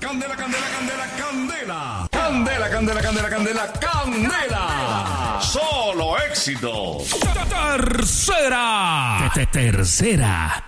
Candela, candela, candela, candela. Candela, candela, candela, candela, candela. Solo éxito. Tercera.